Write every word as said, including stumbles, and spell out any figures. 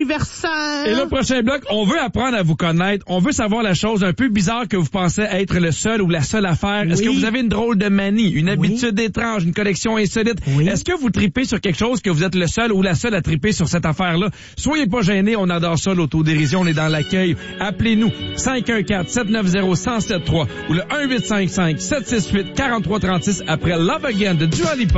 anniversaire. Et le prochain bloc, on veut apprendre à vous connaître. On veut savoir la chose un peu bizarre que vous pensez être le seul ou la seule à faire. Oui. Est-ce que vous avez une drôle de manie, une habitude oui. étrange, une collection insolite? Oui. Est-ce que vous tripez sur quelque chose que vous êtes le seul ou la seule à triper sur cette affaire-là? Soyez pas gênés, on adore ça, l'autodérision, on est dans l'accueil. Appelez-nous cinq un quatre, sept neuf zéro, un zéro sept trois ou le un huit cinq cinq, sept six huit, quatre trois trois six après Love Again de Dua Lipa.